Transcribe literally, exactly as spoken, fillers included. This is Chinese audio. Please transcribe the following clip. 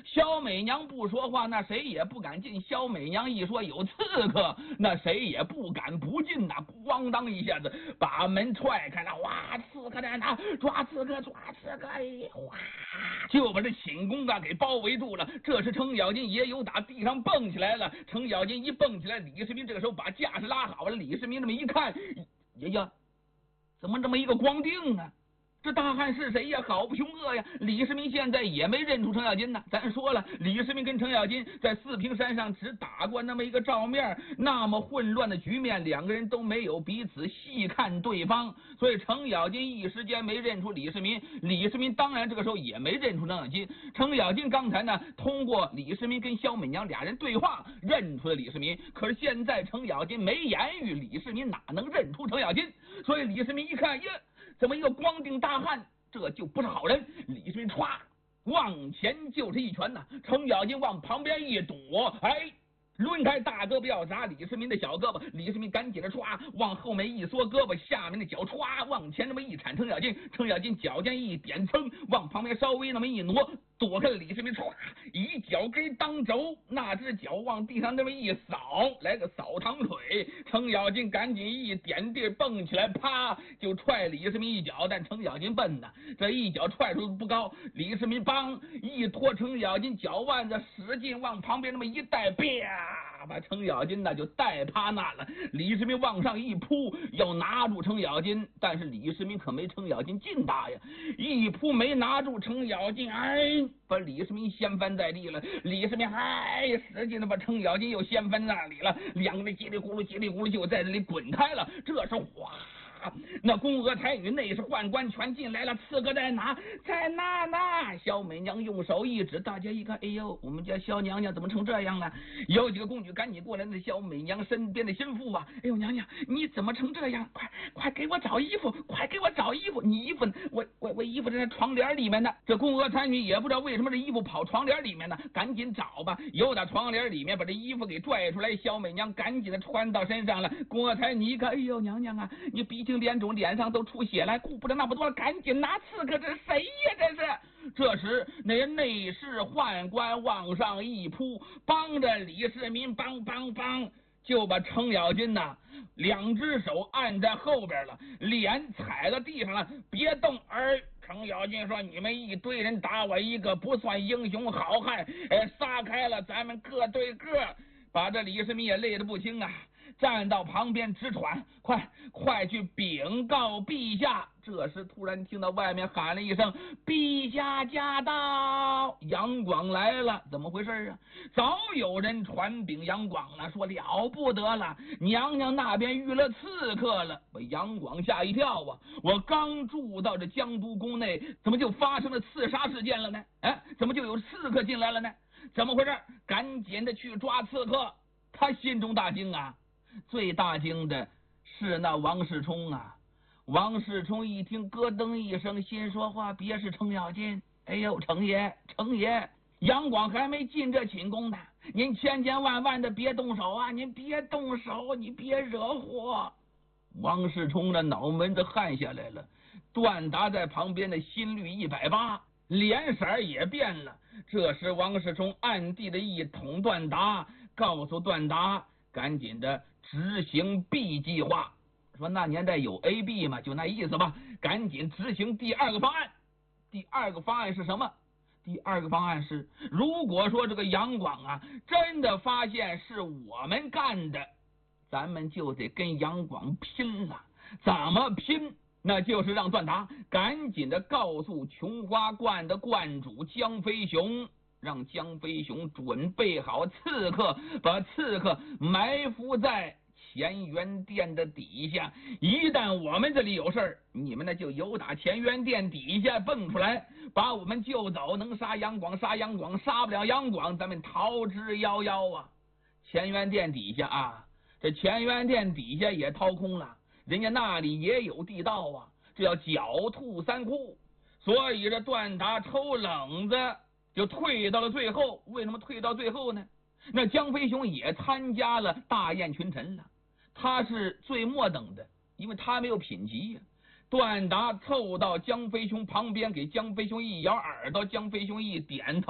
小美娘不说话，那谁也不敢进。小美娘一说有刺客，那谁也不敢不进呐！咣当一下子把门踹开了，哇！刺客在哪？抓刺客，抓刺客！哎，哗！就把这寝宫啊给包围住了。这时程咬金也有打地上蹦起来了。程咬金一蹦起来，李世民这个时候把架势拉好了。李世民这么一看，呀呀，怎么这么一个光腚啊？这大汉是谁呀？好不凶恶呀！李世民现在也没认出程咬金呢。咱说了，李世民跟程咬金在四平山上只打过那么一个照面，那么混乱的局面，两个人都没有彼此细看对方，所以程咬金一时间没认出李世民。李世民当然这个时候也没认出程咬金。程咬金刚才呢，通过李世民跟萧美娘俩人对话认出了李世民，可是现在程咬金没言语，李世民哪能认出程咬金？所以李世民一看，呀，这么一个光腚大汉，这就不是好人。李世民歘往前就是一拳呐，程咬金往旁边一躲，哎，抡开大胳膊要砸李世民的小胳膊，李世民赶紧的歘往后面一缩胳膊，下面的脚歘往前这么一铲程咬金，程咬金脚尖一点，噌往旁边稍微那么一挪，躲开了李世民，歘一脚跟当轴，那只脚往地上那么一扫，来个扫堂腿，程咬金赶紧一点地蹦起来，啪就踹李世民一脚。但程咬金笨呐，这一脚踹出不高，李世民梆一拖程咬金脚腕子，使劲往旁边那么一带，啪把程咬金呢就带趴那了。李世民往上一扑，要拿住程咬金，但是李世民可没程咬金劲大呀，一扑没拿住程咬金，哎，把李世民掀翻在地了。李世民还使劲的把程咬金又掀翻那里了，两个人叽里咕噜叽里咕噜就在这里滚开了。这时候哗，那宫娥太女内侍宦官全进来了。刺客在哪？在那呢？萧美娘用手一指，大家一看，哎呦，我们家萧娘娘怎么成这样了？有几个宫女赶紧过来，那萧美娘身边的心腹啊，哎呦娘娘，你怎么成这样？快快给我找衣服，快给我找衣服！你衣服，我我我衣服在那床帘里面呢。这宫娥太女也不知道为什么这衣服跑床帘里面呢，赶紧找吧，又打床帘里面把这衣服给拽出来，萧美娘赶紧的穿到身上了。宫娥太女一看，哎呦娘娘啊，你鼻青脸肿，脸上都出血来，顾不得那么多了，赶紧拿刺客！这是谁呀？这是！这时那内侍宦官往上一扑，帮着李世民，帮帮帮，就把程咬金呐两只手按在后边了，脸踩到地上了，别动！儿程咬金说：“你们一堆人打我一个，不算英雄好汉，哎，撒开了，咱们各对各。”把这李世民也累得不轻啊，站到旁边直喘，快快去禀告陛下。这时突然听到外面喊了一声：“陛下驾到！”杨广来了，怎么回事啊？早有人传禀杨广了，说了不得了，娘娘那边遇了刺客了。把杨广吓一跳啊！我刚住到这江都宫内，怎么就发生了刺杀事件了呢？哎，怎么就有刺客进来了呢？怎么回事？赶紧的去抓刺客！他心中大惊啊，最大惊的是那王世充啊。王世充一听，咯噔一声，心说话别是程咬金。哎呦，程爷，程爷，杨广还没进这寝宫呢，您千千万万的别动手啊！您别动手，你别惹祸。王世充的脑门子汗下来了，段达在旁边的心率一百八，脸色也变了。这时王世充暗地的一捅段达，告诉段达赶紧的执行 B 计划。说那年代有 A B 嘛，就那意思吧，赶紧执行第二个方案。第二个方案是什么？第二个方案是，如果说这个杨广啊真的发现是我们干的，咱们就得跟杨广拼了。怎么拼？那就是让段达赶紧的告诉琼花观的观主江飞雄，让江飞雄准备好刺客，把刺客埋伏在乾元殿的底下。一旦我们这里有事儿，你们呢就由打乾元殿底下蹦出来，把我们救走。能杀杨广杀杨广，杀不了杨广，咱们逃之夭夭啊！乾元殿底下啊，这乾元殿底下也掏空了，人家那里也有地道啊，这叫狡兔三窟。所以这段达抽冷子就退到了最后。为什么退到最后呢？那江飞雄也参加了大宴群臣了，他是最末等的，因为他没有品级呀、啊。段达凑到江飞雄旁边，给江飞雄一摇耳朵，江飞雄一点头。